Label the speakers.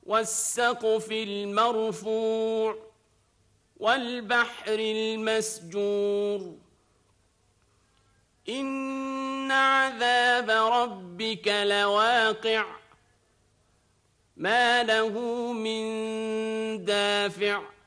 Speaker 1: والسقف المرفوع والبحر المسجور إن عذاب ربك لواقع ما له من دافع